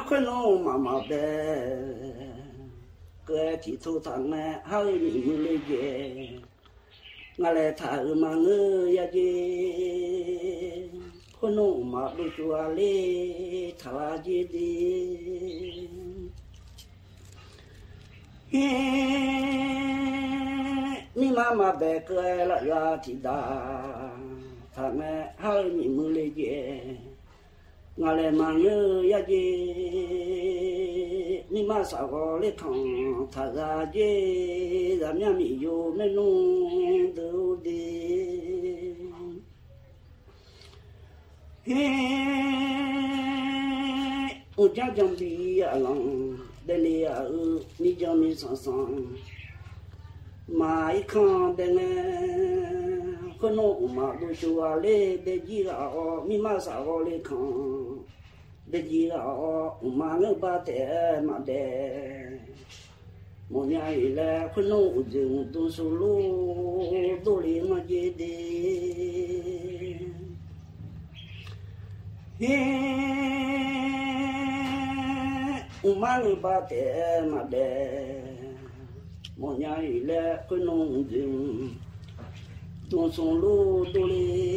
困侬妈妈的，个提出上来好你们来接，我来他嘛我也接，困侬妈都说来他接的，你妈妈别个了呀提哒，他们好你们来接。我来忙有一件，你妈啥个来看？他家的咱家没有没弄到的，我家讲的呀郎，那里呀你讲没上上，妈一看的呢。可能嘛都说来得几个哦，你妈啥个来看？得几个哦，妈我把的嘛的，我娘一来可能我就都是路都里嘛接的，我妈我把的嘛的，我娘一来可能我就。东松路都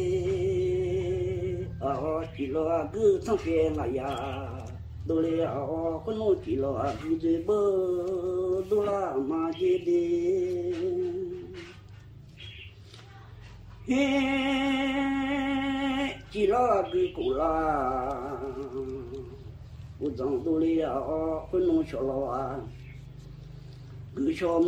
里啊，几了个长边了呀，都里啊，可能几了个这不都啦嘛接的，几了个过啦，我长都里啊，可能小了啊，个小